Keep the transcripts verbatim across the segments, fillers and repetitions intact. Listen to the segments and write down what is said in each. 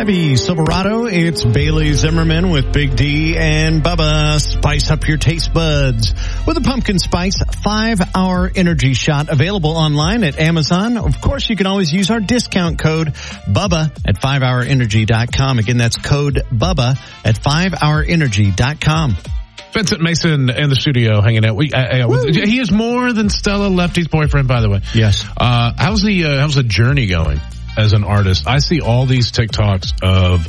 Chevy Silverado. It's Bailey Zimmerman with Big D and Bubba. Spice up your taste buds with a pumpkin spice five-hour energy shot available online at Amazon. Of course, you can always use our discount code BUBBA at five hour energy dot com. Again, that's code BUBBA at five hour energy dot com. Vincent Mason in the studio hanging out. We, uh, uh, he is more than Stella Lefty's boyfriend, by the way. Yes. Uh, how's the uh, how's the journey going as an artist? I see all these TikToks of,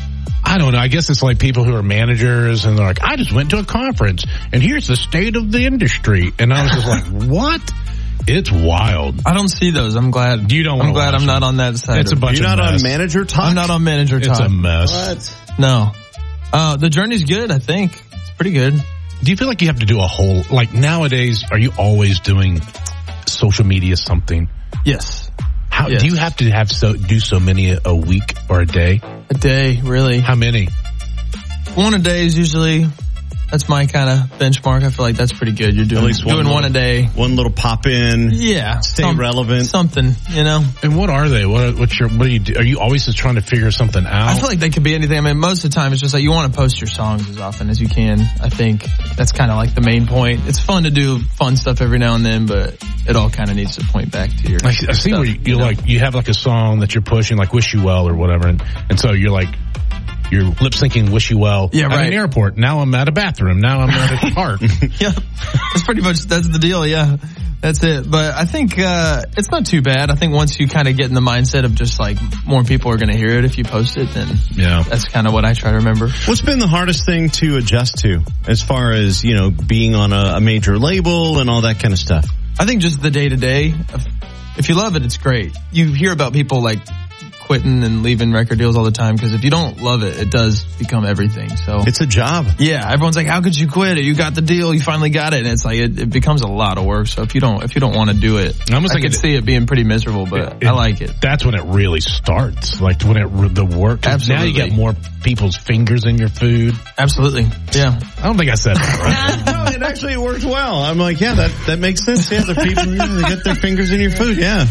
I don't know, I guess it's like people who are managers and they're like, I just went to a conference and here's the state of the industry. And I was just like, what? It's wild. I don't see those. I'm glad. You don't. I'm glad I'm them. not on that side. It's a bunch You're of not mess. on manager talk? I'm not on manager talk. It's a mess. What? No. Uh, the journey's good, I think. It's pretty good. Do you feel like you have to do a whole, like nowadays, are you always doing social media something? Yes. How yes. do you have to have so do so many a, a week or a day? A day, really. How many? One a day is usually, that's my kind of benchmark. I feel like that's pretty good. You're doing, At least one doing little, one a day. One little pop in. Yeah. Stay some, relevant. Something, you know. And what are they? What what's your what do you do? Are you always just trying to figure something out? I feel like they could be anything. I mean, most of the time it's just like you want to post your songs as often as you can. I think that's kind of like the main point. It's fun to do fun stuff every now and then, but it all kind of needs to point back to your I, I see stuff, where you, you you know? like you have like a song that you're pushing, like "Wish You Well" or whatever, and, and so you're like you're lip syncing "Wish You Well" Yeah, at right. an airport. Now I'm at a bathroom. Now I'm at a park. Yeah, that's pretty much, that's the deal. Yeah, that's it. But I think, uh, it's not too bad. I think once you kind of get in the mindset of just like more people are going to hear it if you post it, then Yeah. that's kind of what I try to remember. What's been the hardest thing to adjust to as far as, you know, being on a, a major label and all that kind of stuff? I think just the day to day. If you love it, it's great. You hear about people like quitting and leaving record deals all the time because if you don't love it, it does become everything. So It's a job. yeah, everyone's like, "How could you quit it? You got the deal. You finally got it." And it's like it, it becomes a lot of work. So if you don't, if you don't want to do it, I almost I like can it- see it being pretty miserable. But It- I like it. That's when it really starts. Like when it the work. 'Cause now you Absolutely. get more people's fingers in your food. Absolutely. Yeah. I don't think I said that right. No, it actually worked well. I'm like, yeah, that, that makes sense. Yeah, the people, yeah, they get their fingers in your food. Yeah.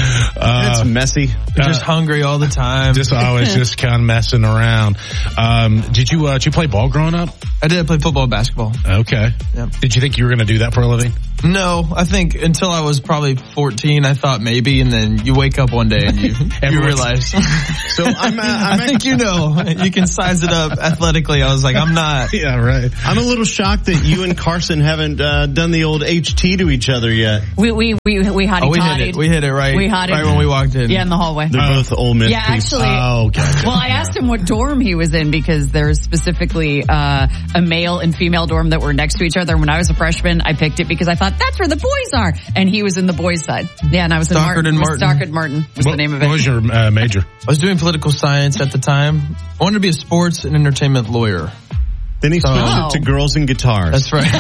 Uh, It's messy. You're just hungry all the time. Just always just kind of messing around. Um, did you uh, did you play ball growing up? I did play football and basketball. Okay. Yep. Did you think you were going to do that for a living? No, I think until I was probably fourteen, I thought maybe, and then you wake up one day and you, you Everyone's- realize. So I'm, uh, I'm I think you know. You can size it up athletically. I was like, I'm not. Yeah, right. I'm a little shocked that you and Carson haven't uh, done the old H T to each other yet. We we we we hotty Oh, we hit toddied. it. We hit it right. We hotted. right when we walked in. Yeah, in the hallway. They're both Ole Miss Yeah, people. actually. Oh, okay. Well, I asked him what dorm he was in because there's specifically uh, a male and female dorm that were next to each other. When I was a freshman, I picked it because I thought that's where the boys are, and he was in the boys' side. Yeah, and I was in Stockard Martin. and was Martin. Stockard Martin was what, the name of What it. was your uh, major? I was doing political science at the time. I wanted to be a sports and entertainment lawyer. Then he switched Oh. it to girls and guitars. That's right.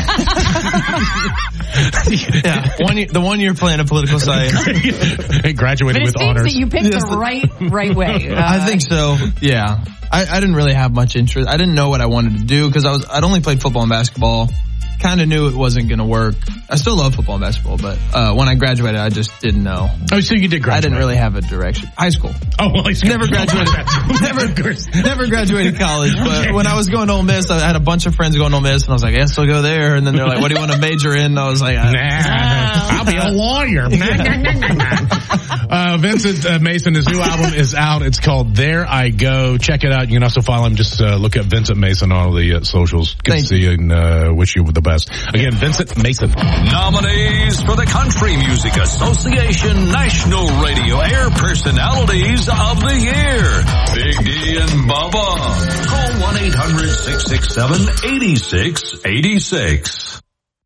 Yeah, one year, the one year plan of political science. Hey, graduated But it with seems honors. that you picked Yes. the right right way. Uh, I think so. Yeah, I, I didn't really have much interest. I didn't know what I wanted to do because I was I'd only played football and basketball. Kind of knew it wasn't going to work. I still love football and basketball, but uh when I graduated, I just didn't know. Oh, so you did graduate. I didn't really have a direction. High school. Oh, well, I Never graduated. never, never graduated college. But Okay. when I was going to Ole Miss, I had a bunch of friends going to Ole Miss, and I was like, I guess I'll go there. And then they're like, what do you want to major in? And I was like, I, Nah, I'll be a lawyer. Nah, nah, nah, nah, nah. uh, Vincent uh, Mason, his new album is out. It's called There I Go. Check it out. You can also follow him. Just uh, look up Vincent Mason on all the uh, socials. Good Thank to see you and uh, wish you the best. Again, Vincent Mason. Nominees for the Country Music Association National Radio Air Personalities of the Year. Big D and Bubba. Call one eight hundred six six seven eight six eight six.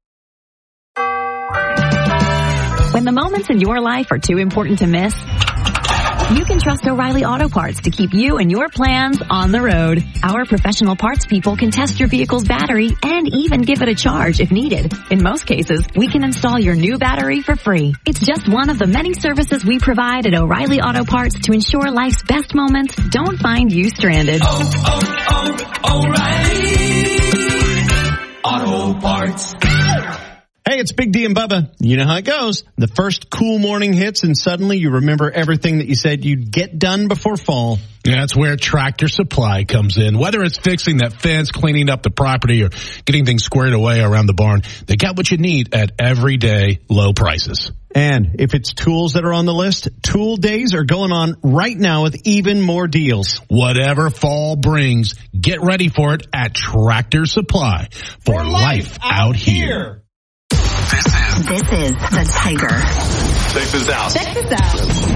When the moments in your life are too important to miss, you can trust O'Reilly Auto Parts to keep you and your plans on the road. Our professional parts people can test your vehicle's battery and even give it a charge if needed. In most cases, we can install your new battery for free. It's just one of the many services we provide at O'Reilly Auto Parts to ensure life's best moments don't find you stranded. Oh, oh, oh, O'Reilly Auto Parts. Hey, it's Big D and Bubba. You know how it goes. The first cool morning hits and suddenly you remember everything that you said you'd get done before fall. Yeah, that's where Tractor Supply comes in. Whether it's fixing that fence, cleaning up the property, or getting things squared away around the barn, they got what you need at everyday low prices. And if it's tools that are on the list, Tool Days are going on right now with even more deals. Whatever fall brings, get ready for it at Tractor Supply for, for life, life out here. here. This is, this is The Tiger. Check this out. Check this out.